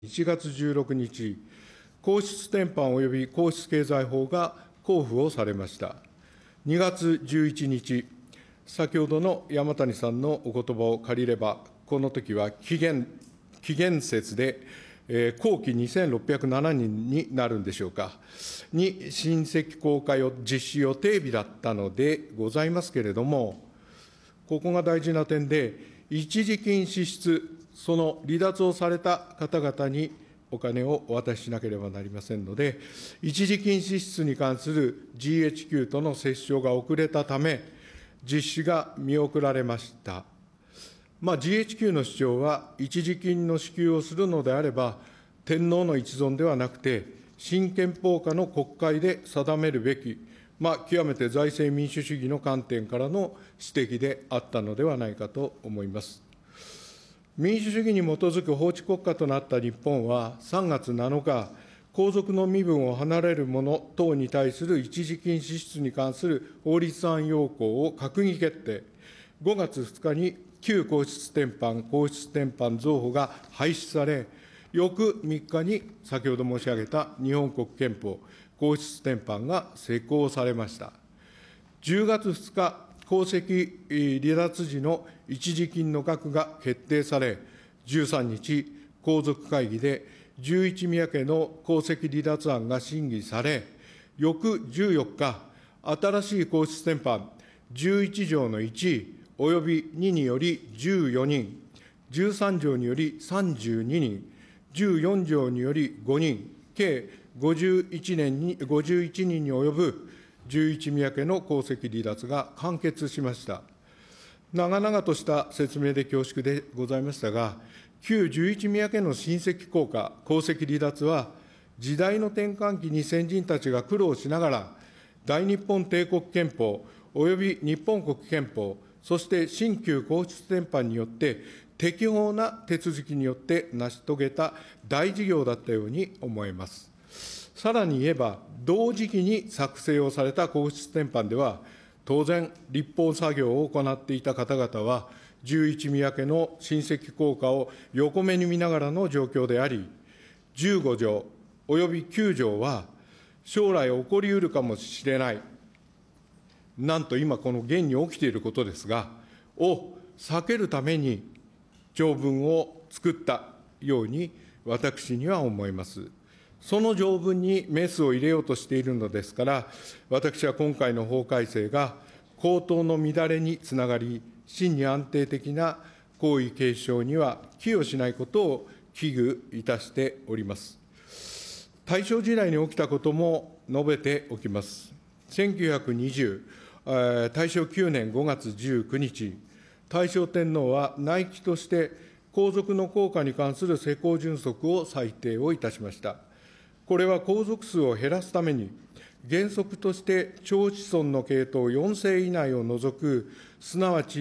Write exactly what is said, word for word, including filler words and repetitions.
いちがつじゅうろくにち、皇室典範及び皇室経済法が公布をされました。にがつじゅういちにち、先ほどの山谷さんのおことばを借りれば、このときは紀元、紀元節で、えー、後期にせんろっぴゃくななねんになるんでしょうか、に親戚公開を実施予定日だったのでございますけれども、ここが大事な点で、一時金支出、その離脱をされた方々にお金をお渡ししなければなりませんので、一時金支出に関する ジーエイチキュー との折衝が遅れたため、実施が見送られました。まあ、ジーエイチキュー の主張は、一時金の支給をするのであれば、天皇の一存ではなくて、新憲法下の国会で定めるべき、まあ、極めて財政民主主義の観点からの指摘であったのではないかと思います。民主主義に基づく法治国家となった日本は、さんがつなのか、皇族の身分を離れる者等に対する一時金支出に関する法律案要項を閣議決定、ごがつふつかに旧皇室典範、皇室典範増補が廃止され、翌みっかに先ほど申し上げた日本国憲法、皇室典範が施行されました。じゅうがつふつか、皇籍離脱時の一時金の額が決定され、じゅうさんにち、皇族会議で十一宮家の皇籍離脱案が審議され、翌じゅうよっか、新しい皇室典範じゅういちじょうのいちおよびにによりじゅうよにん、じゅうさんじょうによりさんじゅうににん、じゅうよんじょうによりごにん、計ごじゅういちにんに及ぶ十一宮家の皇籍離脱が完結しました。長々とした説明で恐縮でございましたが、旧十一宮家の親戚降下、皇籍離脱は、時代の転換期に先人たちが苦労しながら、大日本帝国憲法および日本国憲法、そして新旧皇室典範によって、適法な手続きによって成し遂げた大事業だったように思えます。さらに言えば、同時期に作成をされた皇室典範では、当然、立法作業を行っていた方々は、十一宮家の親戚降下を横目に見ながらの状況であり、じゅうごじょうおよびきゅうじょうは、将来起こりうるかもしれない、なんと今、この現に起きていることですが、を避けるために条文を作ったように、私には思います。その条文にメスを入れようとしているのですから、私は今回の法改正が公党の乱れにつながり、真に安定的な皇位継承には寄与しないことを危惧いたしております。大正時代に起きたことも述べておきます。せんきゅうひゃくにじゅう、大正きゅうねんごがつじゅうくにち、大正天皇は内規として皇族の降下に関する施行準則を裁定をいたしました。これは皇族数を減らすために、原則として長子孫の系統よんせい以内を除く、すなわち